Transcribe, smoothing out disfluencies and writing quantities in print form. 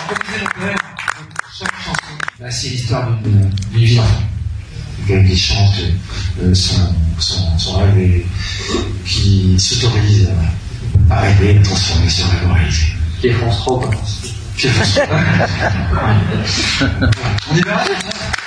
Chaque chanson, bah, c'est l'histoire d'une vie d'enfant. Qui chante son rêve et qui s'autorise à rêver, à transformer ce rêve en réalité. Qui est France 3, quoi. On y va.